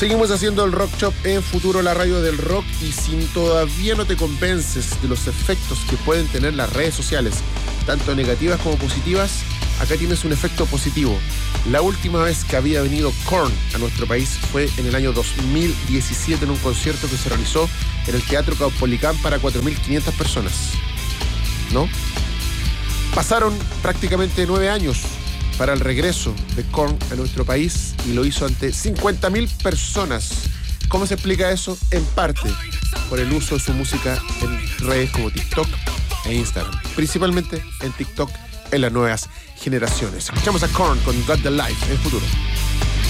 Seguimos haciendo el Rock Shop en Futuro, la radio del rock, y si todavía no te convences de los efectos que pueden tener las redes sociales, tanto negativas como positivas, acá tienes un efecto positivo. La última vez que había venido Korn a nuestro país fue en el año 2017 en un concierto que se realizó en el Teatro Caupolicán para 4.500 personas, ¿no? Pasaron prácticamente 9 años para el regreso de Korn a nuestro país y lo hizo ante 50.000 personas. ¿Cómo se explica eso? En parte por el uso de su música en redes como TikTok e Instagram, principalmente en TikTok en las nuevas generaciones. Escuchamos a Korn con Got the Life en Futuro.